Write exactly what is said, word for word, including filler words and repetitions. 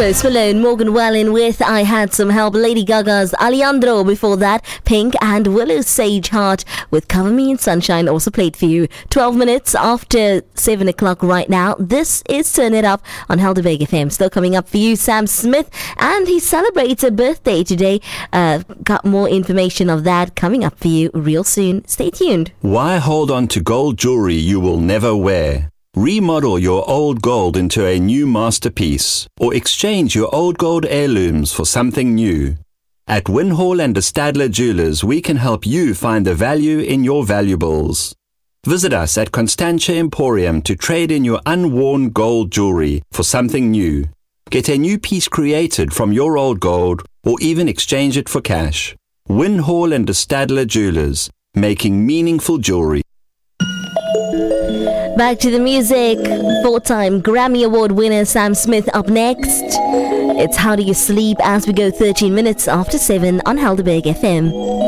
Post Malone, Morgan Wallen with I Had Some Help, Lady Gaga's Alejandro before that, Pink and Willow Sage Heart with Cover Me in Sunshine also played for you. twelve minutes after seven o'clock right now. This is Turn It Up on Helderberg F M. Still coming up for you, Sam Smith, and he celebrates a birthday today. Uh, got more information of that coming up for you real soon. Stay tuned. Why hold on to gold jewelry you will never wear? Remodel your old gold into a new masterpiece, or exchange your old gold heirlooms for something new. At Winhall and de Stadler Jewelers, we can help you find the value in your valuables. Visit us at Constantia Emporium to trade in your unworn gold jewelry for something new. Get a new piece created from your old gold, or even exchange it for cash. Winhall and de Stadler Jewelers, making meaningful jewelry. Back to the music. Four-time Grammy Award winner Sam Smith up next. It's How Do You Sleep as we go thirteen minutes after seven on Helderberg F M.